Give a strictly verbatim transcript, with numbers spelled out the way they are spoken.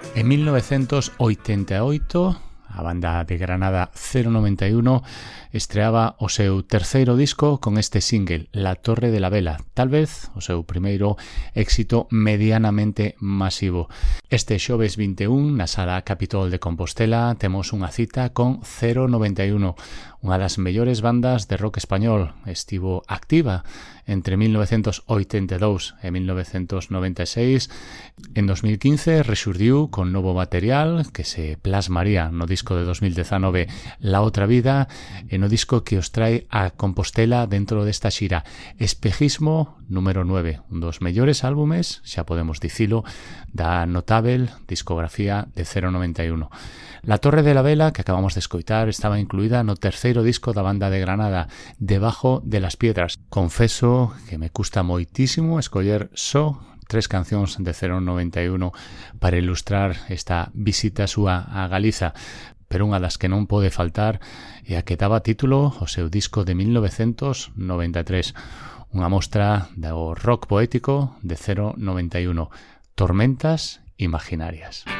En mil novecientos oitenta e oito, a banda de Granada cero noventa e uno estreaba o seu terceiro disco con este single, La Torre de la Vela, tal vez o seu primeiro éxito medianamente masivo. Este xoves vinte e un, na Sala Capitol de Compostela, temos unha cita con cero noventa e uno, unha das mellores bandas de rock español. Estivo activa entre mil novecientos oitenta e dous e mil novecientos noventa e seis. En dos mil quince rexurdiu con novo material que se plasmaría no disco de dos mil dezanove La Otra Vida e no disco que os trae a Compostela dentro desta xira, Espejismo número nove, un dos mellores álbumes, xa podemos dicilo, da notável discografía de cero noventa e uno. La Torre de la Vela, que acabamos de escoitar, estaba incluída no terceiro disco da banda de Granada, Debajo de las Piedras. Confeso que me custa moitísimo escoller só tres cancións de cero noventa e uno para ilustrar esta visita súa a Galiza, pero unha das que non pode faltar é a que daba título ao seu disco de mil novecientos noventa e tres, unha mostra do rock poético de cero noventa e uno, Tormentas Imaginarias.